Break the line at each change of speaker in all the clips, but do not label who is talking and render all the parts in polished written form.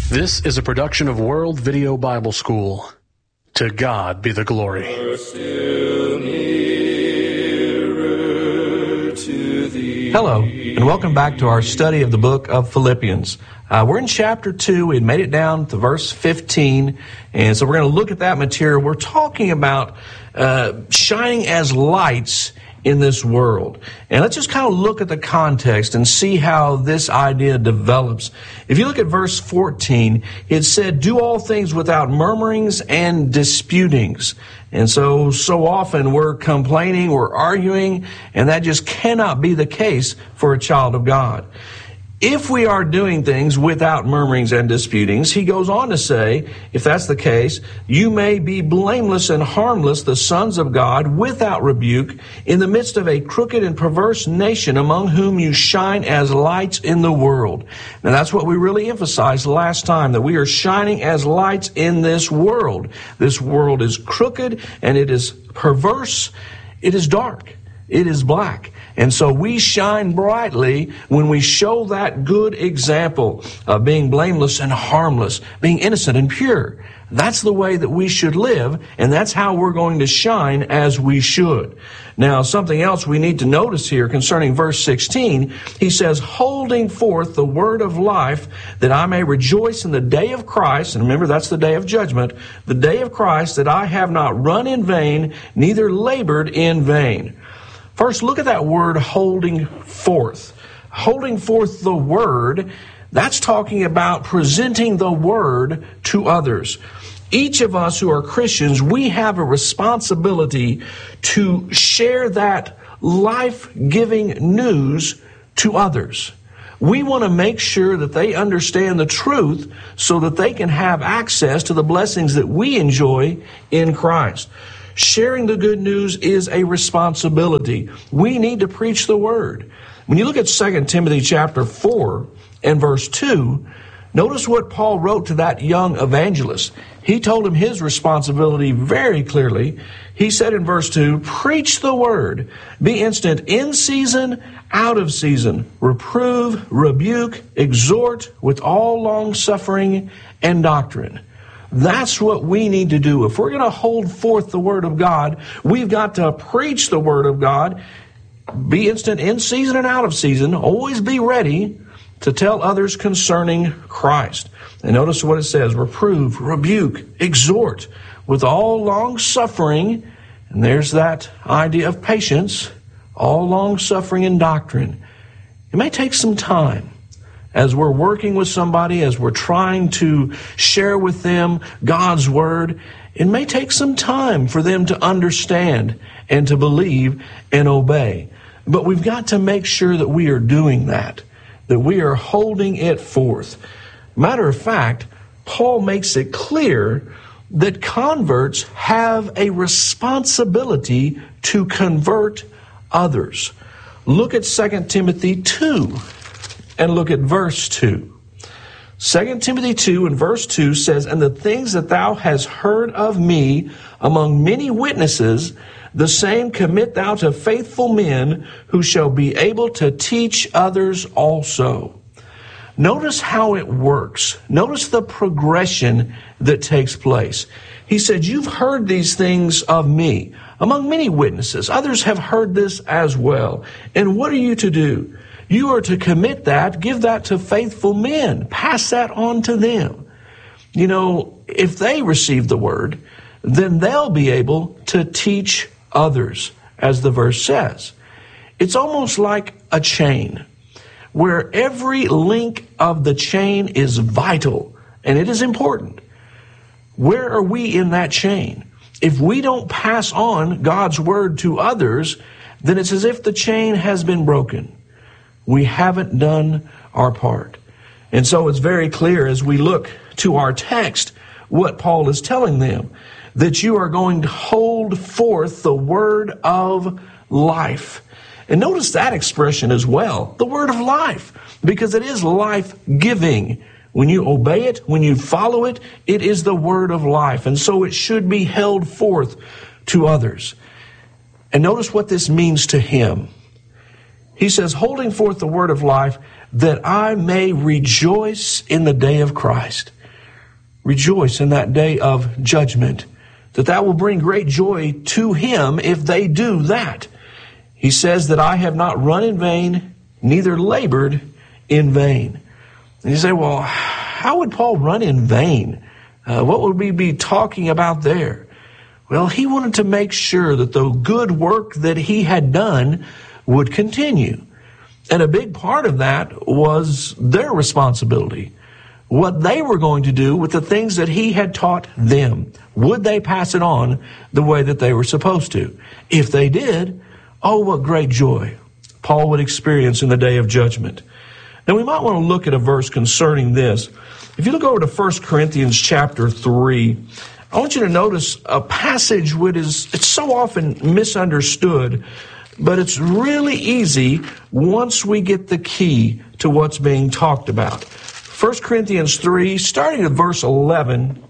This is a production of World Video Bible School. To God be the glory.
Hello, and welcome back to our study of the book of Philippians. We're in chapter 2. We made it down to verse 15, and so we're going to look at that material. We're talking about shining as lights in this world. And let's just kind of look at the context and see how this idea develops. If you look at verse 14, it said, "Do all things without murmurings and disputings." And so often we're complaining, we're arguing, and that just cannot be the case for a child of God. If we are doing things without murmurings and disputings, he goes on to say, if that's the case, you may be blameless and harmless, the sons of God, without rebuke, in the midst of a crooked and perverse nation, among whom you shine as lights in the world. Now that's what we really emphasized last time, that we are shining as lights in this world. This world is crooked and it is perverse. It is dark. It is black. And so we shine brightly when we show that good example of being blameless and harmless, being innocent and pure. That's the way that we should live, and that's how we're going to shine as we should. Now, something else we need to notice here concerning verse 16, he says, holding forth the word of life, that I may rejoice in the day of Christ, and remember that's the day of judgment, the day of Christ, that I have not run in vain, neither labored in vain. First, look at that word, holding forth. Holding forth the word, that's talking about presenting the word to others. Each of us who are Christians, we have a responsibility to share that life-giving news to others. We want to make sure that they understand the truth so that they can have access to the blessings that we enjoy in Christ. Sharing the good news is a responsibility. We need to preach the word. When you look at 2 Timothy chapter 4 and verse 2, notice what Paul wrote to that young evangelist. He told him his responsibility very clearly. He said in verse 2, preach the word, be instant in season, out of season, reprove, rebuke, exhort with all long suffering and doctrine. That's what we need to do. If we're going to hold forth the word of God, we've got to preach the word of God, be instant in season and out of season, always be ready to tell others concerning Christ. And notice what it says, reprove, rebuke, exhort with all long suffering, and there's that idea of patience, all long suffering and doctrine. It may take some time. As we're working with somebody, as we're trying to share with them God's word, it may take some time for them to understand and to believe and obey. But we've got to make sure that we are doing that we are holding it forth. Matter of fact, Paul makes it clear that converts have a responsibility to convert others. Look at 2 Timothy 2. And look at verse 2. 2 Timothy 2 and verse 2 says, and the things that thou hast heard of me among many witnesses, the same commit thou to faithful men who shall be able to teach others also. Notice how it works. Notice the progression that takes place. He said, you've heard these things of me among many witnesses. Others have heard this as well. And what are you to do? You are to commit that, give that to faithful men, pass that on to them. You know, if they receive the word, then they'll be able to teach others, as the verse says. It's almost like a chain, where every link of the chain is vital, and it is important. Where are we in that chain? If we don't pass on God's word to others, then it's as if the chain has been broken. We haven't done our part. And so it's very clear as we look to our text what Paul is telling them, that you are going to hold forth the word of life. And notice that expression as well, the word of life, because it is life-giving. When you obey it, when you follow it, it is the word of life. And so it should be held forth to others. And notice what this means to him. He says, holding forth the word of life, that I may rejoice in the day of Christ. rejoice in that day of judgment, that will bring great joy to him if they do that. He says that I have not run in vain, neither labored in vain. And you say, well, how would Paul run in vain? What would we be talking about there? Well, he wanted to make sure that the good work that he had done would continue. And a big part of that was their responsibility. What they were going to do with the things that he had taught them. Would they pass it on the way that they were supposed to? If they did, oh, what great joy Paul would experience in the day of judgment. Now, we might want to look at a verse concerning this. If you look over to 1 Corinthians chapter 3, I want you to notice a passage which it's so often misunderstood, but it's really easy once we get the key to what's being talked about. 1 Corinthians 3, starting at verse 11,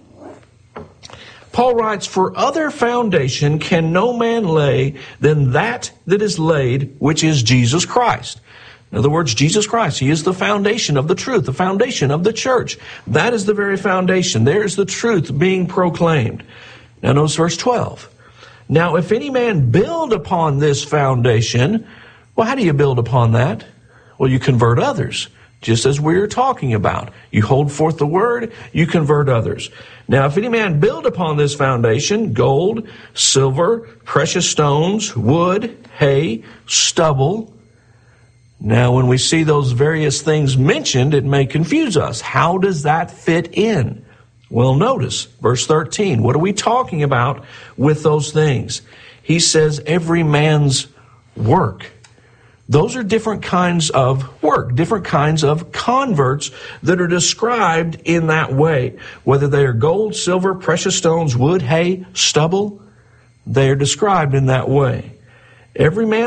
Paul writes, "For other foundation can no man lay than that is laid, which is Jesus Christ." In other words, Jesus Christ, he is the foundation of the truth, the foundation of the church. That is the very foundation. There's the truth being proclaimed. Now notice verse 12. "Now if any man build upon this foundation," well, how do you build upon that? Well, you convert others, just as we are talking about. You hold forth the word, you convert others. "Now if any man build upon this foundation, gold, silver, precious stones, wood, hay, stubble." Now, when we see those various things mentioned, it may confuse us. How does that fit in? Well, notice verse 13. What are we talking about with those things? He says every man's work. Those are different kinds of work, different kinds of converts that are described in that way. Whether they are gold, silver, precious stones, wood, hay, stubble, they are described in that way. Every man